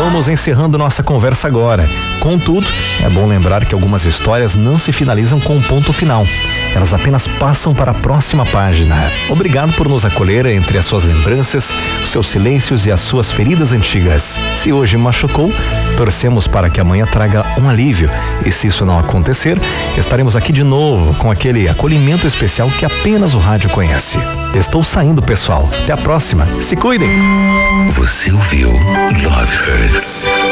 Vamos encerrando nossa conversa agora. Contudo, é bom lembrar que algumas histórias não se finalizam com um ponto final. Elas apenas passam para a próxima página. Obrigado por nos acolher entre as suas lembranças, os seus silêncios e as suas feridas antigas. Se hoje machucou, torcemos para que amanhã traga um alívio. E se isso não acontecer, estaremos aqui de novo com aquele acolhimento especial que apenas o rádio conhece. Estou saindo, pessoal. Até a próxima. Se cuidem. Você ouviu Love Hurts.